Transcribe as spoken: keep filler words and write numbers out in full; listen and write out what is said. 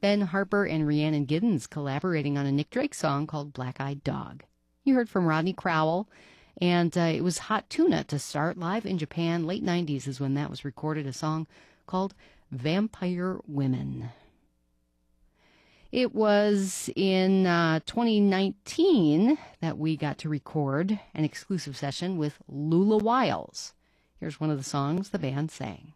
Ben Harper and Rhiannon Giddens collaborating on a Nick Drake song called Black Eyed Dog. You heard from Rodney Crowell, and uh, it was Hot Tuna to start live in Japan. Late nineties is when that was recorded, a song called Vampire Women. It was in uh, twenty nineteen that we got to record an exclusive session with Lula Wiles. Here's one of the songs the band sang.